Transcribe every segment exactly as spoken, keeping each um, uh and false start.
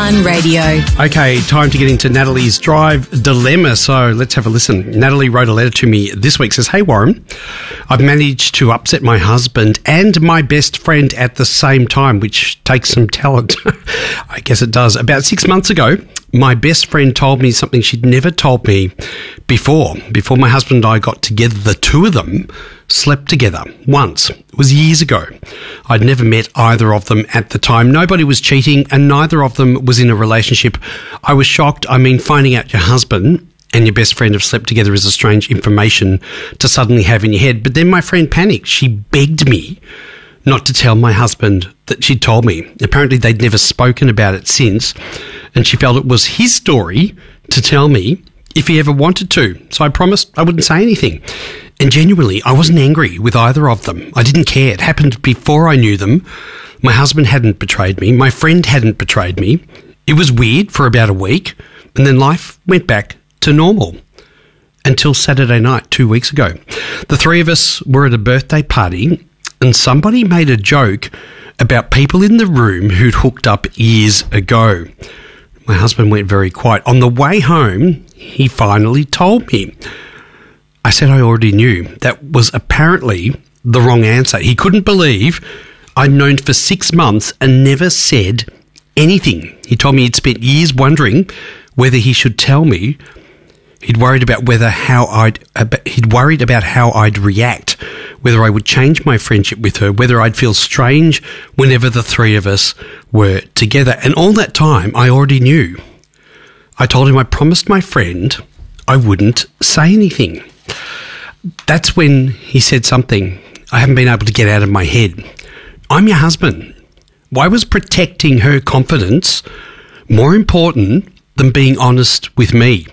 One Radio. Okay, time to get into Natalie's Drive Dilemma. So let's have a listen. Natalie wrote a letter to me this week. Says, "Hey Warren, I've managed to upset my husband and my best friend at the same time," which takes some talent. I guess it does. About six months ago, my best friend told me something she'd never told me before. Before my husband and I got together, the two of them slept together once. It was years ago. I'd never met either of them at the time. Nobody was cheating and neither of them was in a relationship. I was shocked. I mean, finding out your husband and your best friend have slept together is a strange information to suddenly have in your head. But then my friend panicked. She begged me not to tell my husband that she'd told me. Apparently they'd never spoken about it since, and she felt it was his story to tell me if he ever wanted to. So I promised I wouldn't say anything. And genuinely, I wasn't angry with either of them. I didn't care. It happened before I knew them. My husband hadn't betrayed me. My friend hadn't betrayed me. It was weird for about a week, and then life went back to normal. Until Saturday night, two weeks ago. The three of us were at a birthday party, and somebody made a joke about people in the room who'd hooked up years ago. My husband went very quiet. On the way home, he finally told me. I said I already knew. That was apparently the wrong answer. He couldn't believe I'd known for six months and never said anything. He told me he'd spent years wondering whether he should tell me. He'd worried about whether how I'd he'd worried about how I'd react, whether I would change my friendship with her, whether I'd feel strange whenever the three of us were together. And all that time, I already knew. I told him I promised my friend I wouldn't say anything. That's when he said something I haven't been able to get out of my head. I'm your husband. Why was protecting her confidence more important than being honest with me?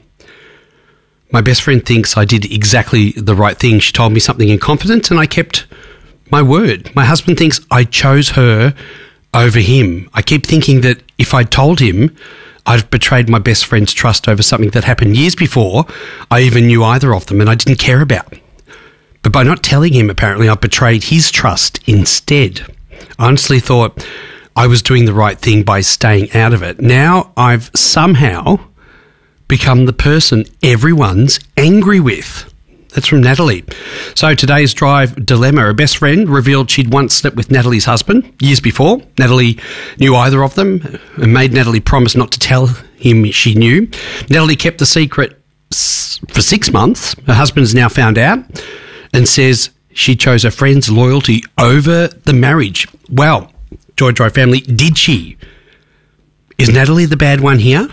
My best friend thinks I did exactly the right thing. She told me something in confidence and I kept my word. My husband thinks I chose her over him. I keep thinking that if I'd told him, I'd have betrayed my best friend's trust over something that happened years before I even knew either of them and I didn't care about. But by not telling him, apparently, I betrayed his trust instead. I honestly thought I was doing the right thing by staying out of it. Now I've somehow become the person everyone's angry with. That's from Natalie. So today's Drive Dilemma. Her best friend revealed she'd once slept with Natalie's husband years before. Natalie knew either of them and made Natalie promise not to tell him she knew. Natalie kept the secret for six months. Her husband's now found out and says she chose her friend's loyalty over the marriage. Well, Joy Drive family, did she? Is Natalie the bad one here?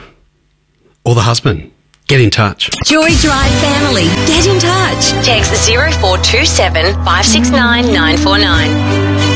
Or the husband? Get in touch. Joy Drive family, get in touch. Text zero four two seven five six nine nine four nine.